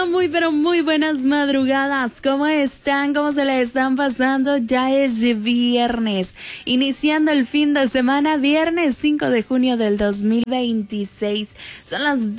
Muy, pero muy buenas madrugadas. ¿Cómo están? ¿Cómo se les están pasando? Ya es viernes, iniciando el fin de semana, viernes 5 de junio del 2026. Son las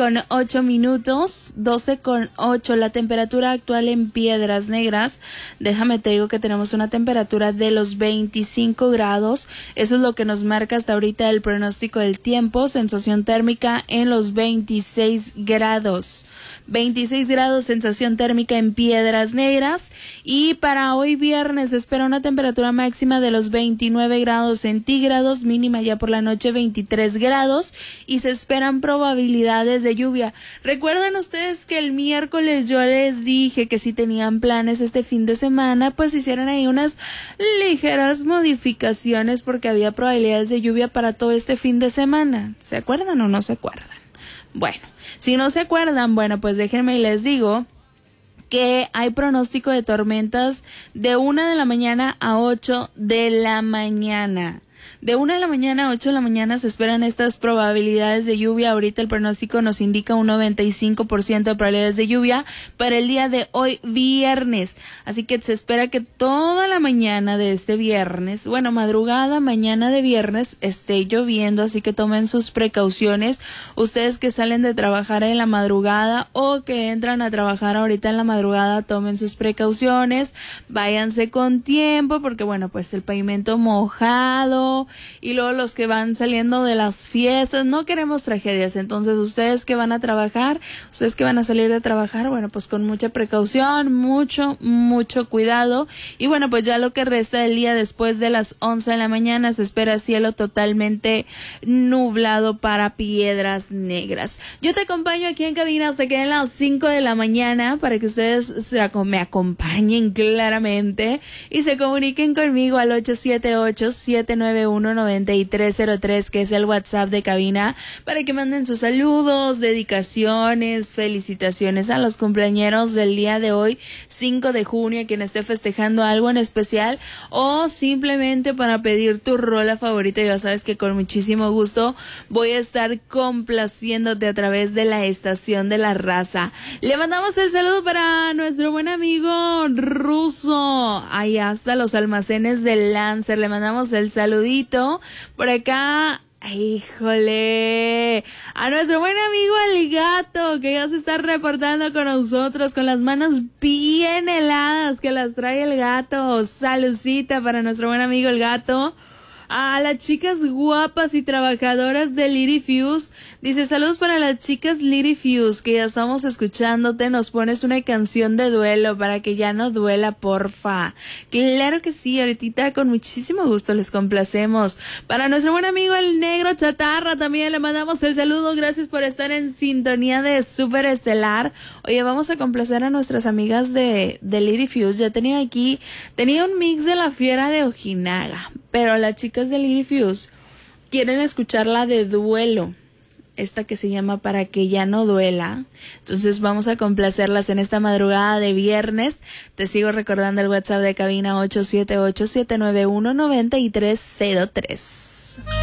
12:08, 12:08. La temperatura actual en Piedras Negras, déjame te digo que tenemos una temperatura de los 25 grados. Eso es lo que nos marca hasta ahorita el pronóstico del tiempo. Sensación térmica en los 26 grados. 26 grados sensación térmica en Piedras Negras, y para hoy viernes se espera una temperatura máxima de los 29 grados centígrados, mínima ya por la noche 23 grados, y se esperan probabilidades de lluvia. Recuerdan ustedes que el miércoles yo les dije que si tenían planes este fin de semana, pues hicieran ahí unas ligeras modificaciones porque había probabilidades de lluvia para todo este fin de semana. ¿Se acuerdan o no se acuerdan? Bueno, si no se acuerdan, bueno, pues déjenme y les digo que hay pronóstico de tormentas de 1 de la mañana a 8 de la mañana. De 1 de la mañana a 8 de la mañana se esperan estas probabilidades de lluvia. Ahorita el pronóstico nos indica un 95% de probabilidades de lluvia para el día de hoy viernes. Así que se espera que toda la mañana de este viernes, bueno, madrugada, mañana de viernes, esté lloviendo. Así que tomen sus precauciones. Ustedes que salen de trabajar en la madrugada o que entran a trabajar ahorita en la madrugada, tomen sus precauciones. Váyanse con tiempo porque, bueno, pues el pavimento mojado. Y luego los que van saliendo de las fiestas, no queremos tragedias. Entonces ustedes que van a trabajar, ustedes que van a salir de trabajar, bueno, pues con mucha precaución, mucho cuidado. Y bueno, pues ya lo que resta del día después de las 11 de la mañana se espera cielo totalmente nublado para Piedras Negras. Yo te acompaño aquí en cabina hasta que den las 5 de la mañana para que ustedes me acompañen claramente y se comuniquen conmigo al 878-791-9303, que es el WhatsApp de cabina, para que manden sus saludos, dedicaciones, felicitaciones a los cumpleañeros del día de hoy, 5 de junio, a quien esté festejando algo en especial, o simplemente para pedir tu rola favorita. Ya sabes que con muchísimo gusto voy a estar complaciéndote a través de la estación de la raza. Le mandamos el saludo para nuestro buen amigo Ruso, allá hasta los almacenes del Lancer. Le mandamos el saludito por acá. Híjole, a nuestro buen amigo el gato, que ya se está reportando con nosotros con las manos bien heladas que las trae el gato. Saludcita para nuestro buen amigo el gato. A las chicas guapas y trabajadoras de Lady Fuse, dice: saludos para las chicas Lady Fuse, que ya estamos escuchándote. Nos pones una canción de duelo para que ya no duela, porfa. Claro que sí, ahorita con muchísimo gusto les complacemos. Para nuestro buen amigo el negro chatarra también le mandamos el saludo. Gracias por estar en sintonía de Super Estelar. Oye, vamos a complacer a nuestras amigas de Lady Fuse. Ya tenía un mix de La Fiera de Ojinaga, pero las chicas de Lady Fuse quieren escuchar la de duelo, esta que se llama Para que ya no duela. Entonces vamos a complacerlas en esta madrugada de viernes. Te sigo recordando el WhatsApp de cabina 878-791-9303.